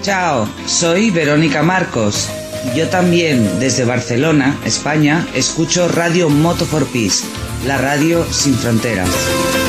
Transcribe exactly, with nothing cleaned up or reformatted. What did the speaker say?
Chao, soy Verónica Marcos. Yo también, desde Barcelona, España, escucho Radio Moto for Peace, la radio sin fronteras.